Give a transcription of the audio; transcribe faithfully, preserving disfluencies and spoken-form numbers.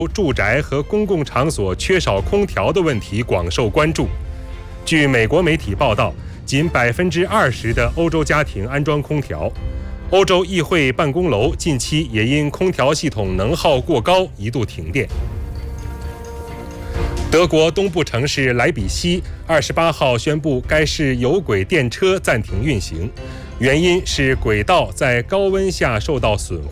住宅和公共场所缺少空调的问题广受关注。据美国媒体报道，仅百分之二十的欧洲家庭安装空调。欧洲议会办公楼近期也因空调系统能耗过高一度停电。德国东部城市莱比锡二十八号宣布，该市有轨电车暂停运行，原因是轨道在高温下受到损坏。